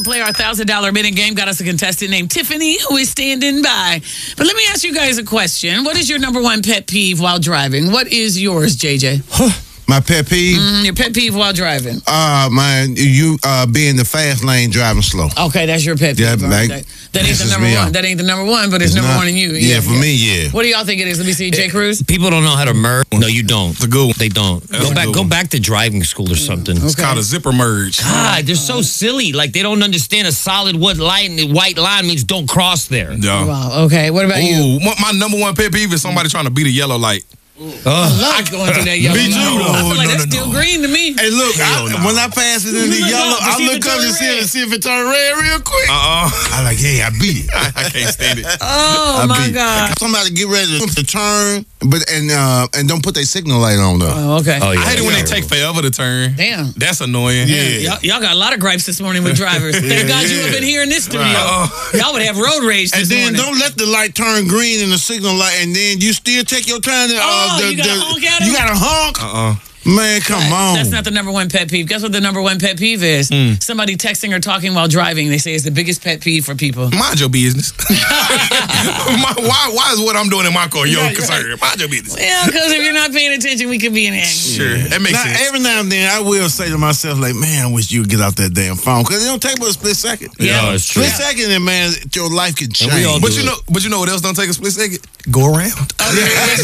play our $1,000 minute game. Got us a contestant named Tiffany who is standing by. But let me ask you guys a question. What is your number one pet peeve while driving? What is yours, JJ? My pet peeve? Your pet peeve while driving. You be in the fast lane driving slow. Okay, that's your pet peeve. Yeah, that ain't the number one. That ain't the number one, but it's number one in you. Yeah, for me, yeah. What do y'all think it is? Let me see, J. Cruz. People don't know how to merge. No, you don't. It's a good one. They don't. Go back to driving school or something. It's called a zipper merge. God, they're so silly. Like they don't understand a solid white line means don't cross there. Yeah. Wow. Okay. What about you? My number one pet peeve is somebody trying to beat a yellow light. I love going through that yellow. Me too, light. I feel like No, that's no, still no. green to me. Hey, look, when I pass it in the yellow, I look up and see if it turn red real quick. I like, hey, I beat it. I can't stand it. Oh, my God. Somebody get ready to turn, and don't put their signal light on, though. Oh, okay. Oh, yeah, I hate it when they take forever to turn. Damn. That's annoying. Yeah. Y'all got a lot of gripes this morning with drivers. Thank God you have been here in this studio. Y'all would have road rage And this then morning. don't let the light turn green in the signal light, and then you still take your turn. You gotta honk at 'em? You got to honk? Man, come on. That's not the number one pet peeve. Guess what the number one pet peeve is? Somebody texting or talking while driving. They say it's the biggest pet peeve for people. Mind your business. Why is what I'm doing in my car your concern? Mind your business. Yeah, because if you're not paying attention, we could be in anger. Sure, that makes sense. Every now and then, I will say to myself, like, man, I wish you would get off that damn phone. Because it don't take but a split second. Yeah, it's true. Split second, and man, your life can change. we all But you know what else don't take a split second? Go around.